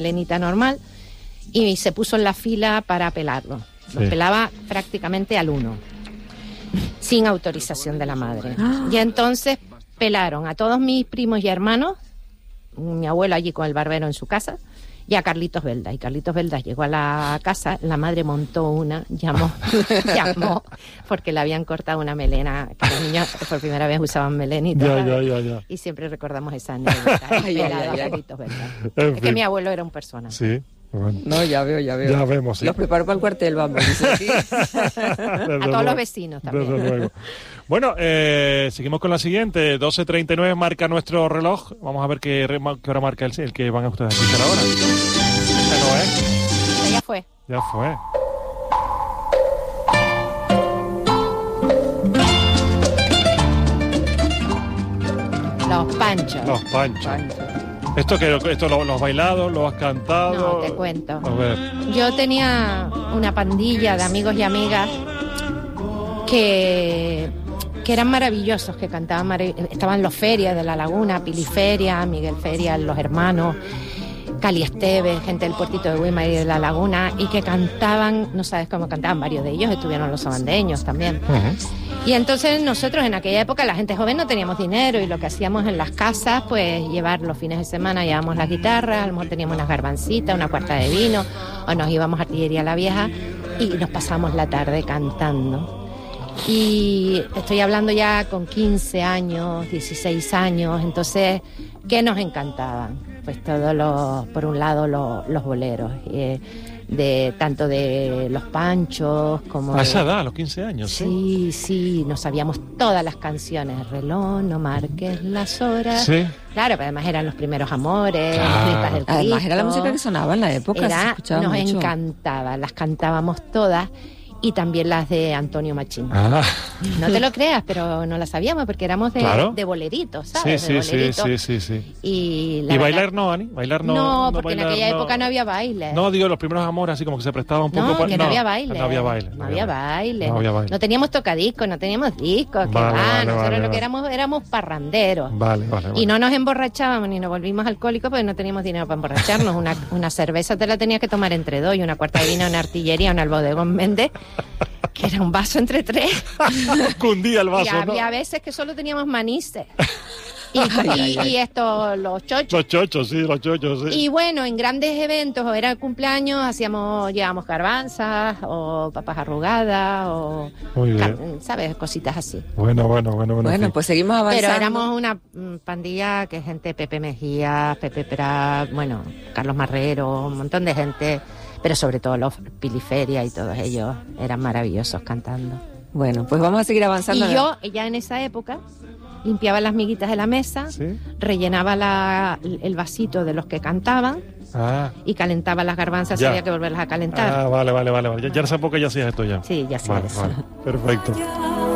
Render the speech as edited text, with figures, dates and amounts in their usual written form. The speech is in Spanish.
melenita normal, y se puso en la fila para pelarlo. Los pelaba prácticamente al uno, sin autorización de la madre. Y entonces pelaron a todos mis primos y hermanos, mi abuelo allí con el barbero en su casa, y a Carlitos Belda. Y Carlitos Belda llegó a la casa, la madre montó llamó, porque le habían cortado una melena, que los niños por primera vez usaban melenita. Ya. Y siempre recordamos esa anécdota, pelado a Carlitos Belda. Es que mi abuelo era un persona. Sí. Bueno. No, ya veo. Ya vemos, sí. Los preparo para el cuartel, vamos. A todos los vecinos también. Desde luego. Bueno, seguimos con la siguiente. 12:39 marca nuestro reloj. Vamos a ver qué hora marca el que van a ustedes a escuchar ahora. No es. Ya fue. Ya fue. Los Panchos. Los Panchos. ¿Esto lo has bailado, lo has cantado? No, te cuento. A ver. Yo tenía una pandilla de amigos y amigas que eran maravillosos, que cantaban estaban los Ferias de La Laguna, Pili Feria, Miguel Feria, los hermanos, Cali Esteves, gente del puertito de Guima y de La Laguna, y que cantaban, no sabes cómo cantaban, varios de ellos estuvieron los sabandeños también. Y entonces nosotros en aquella época, la gente joven, no teníamos dinero, y lo que hacíamos en las casas, pues llevar los fines de semana, llevábamos las guitarras, a lo mejor teníamos unas garbancitas, una cuarta de vino, o nos íbamos a Artillería La Vieja y nos pasamos la tarde cantando. Y estoy hablando ya con 15 años, 16 años, entonces, ¿qué nos encantaban? Pues por un lado los boleros, tanto de los Panchos como... A esa edad, a los 15 años, Sí, nos sabíamos todas las canciones. Reloj, no marques las horas. Sí. Claro, pero además eran los primeros amores, las gritas del Cristo. Además era la música que sonaba en la época, se escuchaba nos mucho. encantaba, las cantábamos todas. Y también las de Antonio Machín. No te lo creas, pero no las sabíamos porque éramos de boleritos, ¿sabes? Sí. Y bailar no, Ani, bailar no. No, porque en aquella época no había baile. No, digo, los primeros amores así como que se prestaba un poco para... No había baile. No había baile. No teníamos tocadiscos, no teníamos discos. Nosotros lo que éramos parranderos. Vale. Y no nos emborrachábamos ni nos volvimos alcohólicos porque no teníamos dinero para emborracharnos. Una cerveza te la tenías que tomar entre dos, y una cuarta de vino en Artillería, una al Bodegón Méndez, que era un vaso entre tres. Cundía el vaso, y había veces que solo teníamos manices. Y los chochos. Los chochos, sí. Y bueno, en grandes eventos, o era el cumpleaños, llevábamos garbanzas, o papas arrugadas, o... ¿sabes? Cositas así. Bueno. Bueno, pues seguimos avanzando. Pero éramos una pandilla que gente, Pepe Mejía, Pepe Prat, Carlos Marrero, un montón de gente... Pero sobre todo los Piliferia y todos ellos eran maravillosos cantando. Bueno, pues vamos a seguir avanzando. Y yo, ya en esa época, limpiaba las miguitas de la mesa, rellenaba el vasito de los que cantaban y calentaba las garbanzas, había que volverlas a calentar. Vale. Ya en esa época ya hacías esto ya. Sí, ya hacía eso. Vale. Perfecto.